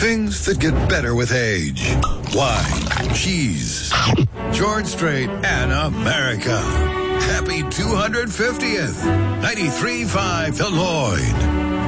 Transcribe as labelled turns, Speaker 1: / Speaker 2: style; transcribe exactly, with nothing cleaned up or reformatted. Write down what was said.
Speaker 1: Things that get better with age. Wine, cheese, George Strait, and America. Happy two hundred fiftieth. ninety-three point five The Lloyd.